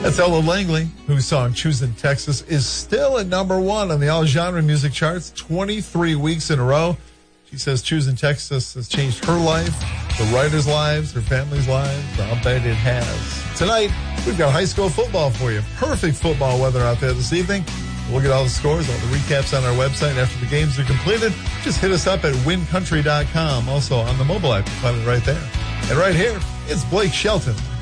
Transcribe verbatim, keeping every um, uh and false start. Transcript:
That's Ella Langley, whose song Choosing Texas is still at number one on the all-genre music charts, twenty-three weeks in a row. She says Choosing Texas has changed her life, the writers' lives, her family's lives. I'll bet it has. Tonight, we've got high school football for you. Perfect football weather out there this evening. We'll get all the scores, all the recaps on our website after the games are completed. Just hit us up at win country dot com. Also on the mobile app, you find it right there. And right here, it's Blake Shelton.